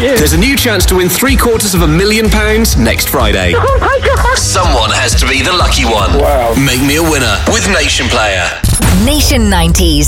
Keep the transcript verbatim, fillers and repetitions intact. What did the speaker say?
you. There's a new chance to win three quarters of a million pounds next Friday. Oh my God. Someone has to be the lucky one. Wow. Make me a winner with Nation Player. Nation nineties.